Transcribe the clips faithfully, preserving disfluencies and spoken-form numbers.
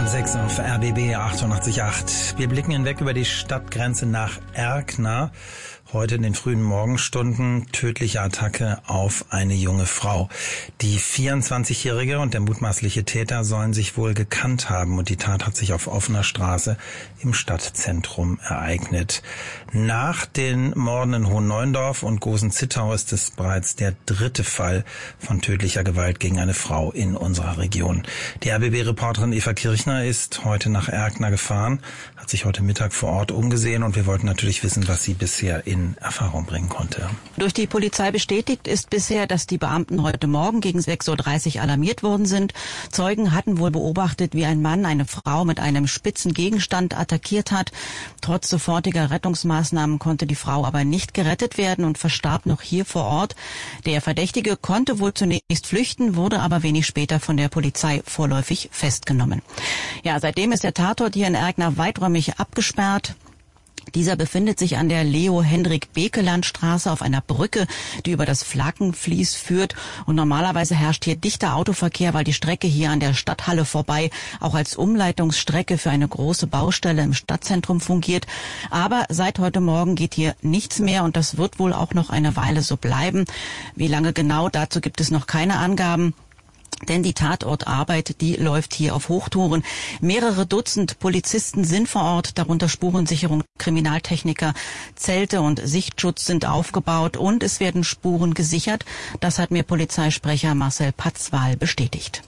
halb sechs auf R B B achtundachtzig Komma acht. Wir blicken hinweg über die Stadtgrenze nach Erkner. Heute in den frühen Morgenstunden tödliche Attacke auf eine junge Frau. Die vierundzwanzigjährige und der mutmaßliche Täter sollen sich wohl gekannt haben und die Tat hat sich auf offener Straße im Stadtzentrum ereignet. Nach den Morden in Hohenneuendorf und Gosen-Zittau ist es bereits der dritte Fall von tödlicher Gewalt gegen eine Frau in unserer Region. Die R B B-Reporterin Eva Kirchner ist heute nach Erkner gefahren, hat sich heute Mittag vor Ort umgesehen und wir wollten natürlich wissen, was sie bisher in in Erfahrung bringen konnte. Durch die Polizei bestätigt ist bisher, dass die Beamten heute Morgen gegen sechs Uhr dreißig alarmiert worden sind. Zeugen hatten wohl beobachtet, wie ein Mann eine Frau mit einem spitzen Gegenstand attackiert hat. Trotz sofortiger Rettungsmaßnahmen konnte die Frau aber nicht gerettet werden und verstarb noch hier vor Ort. Der Verdächtige konnte wohl zunächst flüchten, wurde aber wenig später von der Polizei vorläufig festgenommen. Ja, seitdem ist der Tatort hier in Erkner weiträumig abgesperrt. Dieser befindet sich an der Leo-Hendrik-Bekeland-Straße auf einer Brücke, die über das Flackenfließ führt. Und normalerweise herrscht hier dichter Autoverkehr, weil die Strecke hier an der Stadthalle vorbei auch als Umleitungsstrecke für eine große Baustelle im Stadtzentrum fungiert. Aber seit heute Morgen geht hier nichts mehr und das wird wohl auch noch eine Weile so bleiben. Wie lange genau, dazu gibt es noch keine Angaben. Denn die Tatortarbeit, die läuft hier auf Hochtouren. Mehrere Dutzend Polizisten sind vor Ort, darunter Spurensicherung, Kriminaltechniker, Zelte und Sichtschutz sind aufgebaut und es werden Spuren gesichert. Das hat mir Polizeisprecher Marcel Patzwal bestätigt.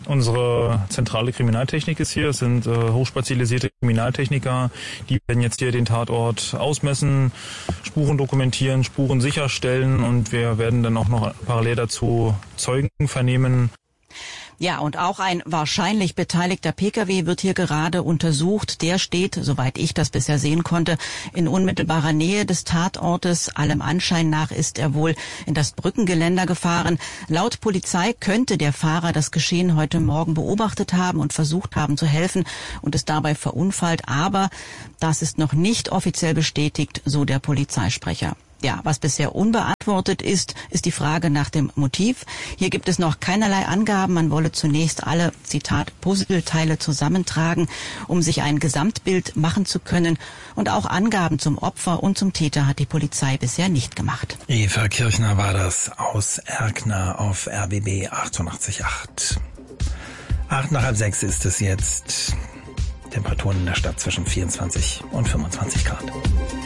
Unsere zentrale Kriminaltechnik ist hier. Es sind äh, hochspezialisierte Kriminaltechniker. Die werden jetzt hier den Tatort ausmessen, Spuren dokumentieren, Spuren sicherstellen und wir werden dann auch noch parallel dazu Zeugen vernehmen. Ja, und auch ein wahrscheinlich beteiligter Pkw wird hier gerade untersucht. Der steht, soweit ich das bisher sehen konnte, in unmittelbarer Nähe des Tatortes. Allem Anschein nach ist er wohl in das Brückengeländer gefahren. Laut Polizei könnte der Fahrer das Geschehen heute Morgen beobachtet haben und versucht haben zu helfen und ist dabei verunfallt. Aber das ist noch nicht offiziell bestätigt, so der Polizeisprecher. Ja, was bisher unbeantwortet ist, ist die Frage nach dem Motiv. Hier gibt es noch keinerlei Angaben. Man wolle zunächst alle, Zitat, Puzzleteile zusammentragen, um sich ein Gesamtbild machen zu können. Und auch Angaben zum Opfer und zum Täter hat die Polizei bisher nicht gemacht. Eva Kirchner war das aus Erkner auf R B B achtundachtzig Komma acht. Acht nach halb sechs ist es jetzt. Temperaturen in der Stadt zwischen vierundzwanzig und fünfundzwanzig Grad.